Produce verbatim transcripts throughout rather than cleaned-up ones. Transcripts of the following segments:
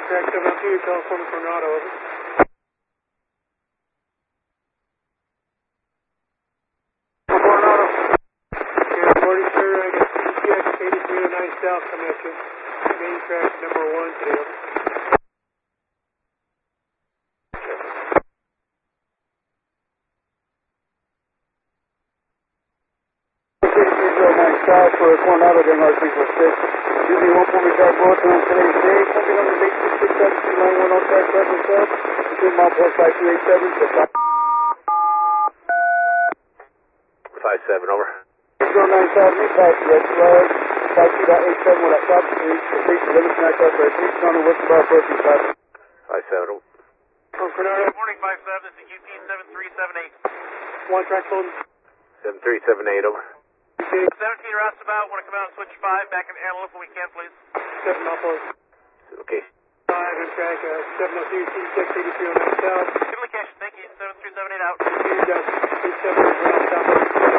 Track seven oh two, California Coronado, over. Coronado. Yeah, forty, sir, I got C T X eighty-three oh nine South coming at you. Main track number one today, over. South for Coronado, Denmark three four six. Using one forty track north on today's day. Something on the base six six seven two line one on track seven seven. Between mile plus five two eight seven to five. five seven, over. six oh nine South, meet five red flag. five two dot eight seven one at top street. The station limits nine five five three. On the west bar approaching five. five seven, over. From Coronado. Good morning, five seven. This is U T seven three seven eight. One track loading. seven three seven eight, over. seventeen roustabout. Want to come out and switch five. Back in antelope when we can, please. seven off post. Okay. five on track uh, seven oh two, C T X eighty-three oh nine South. Good location. Thank you. seven three seven eight out. eight seven one South.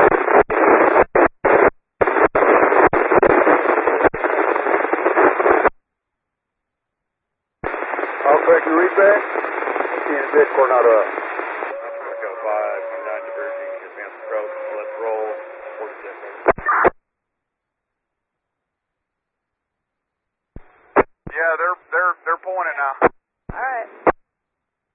I'll correct your readback. Seeing a bit Coronado up. Echo five, two nine diverging, advance approach, let's roll, forty-six. Yeah, they're, they're, they're pulling it now.